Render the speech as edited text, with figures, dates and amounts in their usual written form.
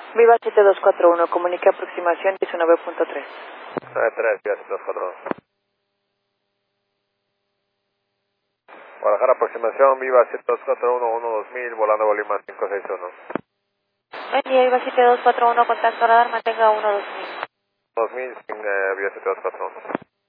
Viva 7241, comunique aproximación 19.3. 93, Viva 7241. Guadalajara, aproximación, Viva 7241, 2000, volando Bolívar 561. Buen día, Viva 7241, contacto radar, mantenga 12000. 2000, Viva 7241.